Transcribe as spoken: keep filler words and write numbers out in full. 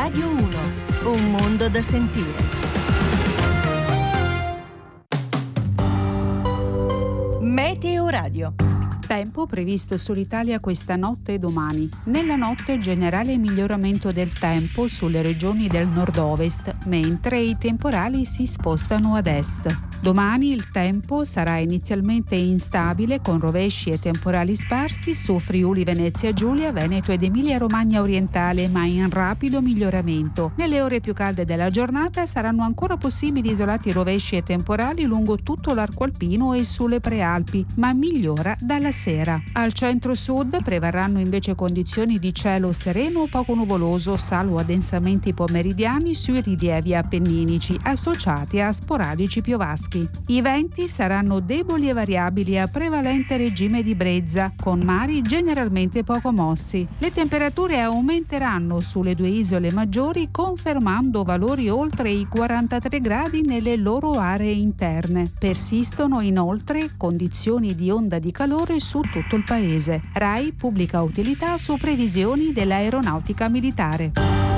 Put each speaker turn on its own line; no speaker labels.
Radio uno, un mondo da sentire. Meteo Radio.
Tempo previsto sull'Italia questa notte e domani. Nella notte generale miglioramento del tempo sulle regioni del nord-ovest, mentre i temporali si spostano ad est. Domani il tempo sarà inizialmente instabile con rovesci e temporali sparsi su Friuli, Venezia Giulia, Veneto ed Emilia-Romagna orientale, ma in rapido miglioramento. Nelle ore più calde della giornata saranno ancora possibili isolati rovesci e temporali lungo tutto l'arco alpino e sulle prealpi, ma migliora dalla sera. Al centro-sud prevarranno invece condizioni di cielo sereno o poco nuvoloso, salvo addensamenti pomeridiani sui rilievi appenninici, associati a sporadici piovaschi. I venti saranno deboli e variabili a prevalente regime di brezza, con mari generalmente poco mossi. Le temperature aumenteranno sulle due isole maggiori, confermando valori oltre i quarantatré gradi nelle loro aree interne. Persistono inoltre condizioni di onda di calore su tutto il paese. RAI pubblica utilità su previsioni dell'aeronautica militare.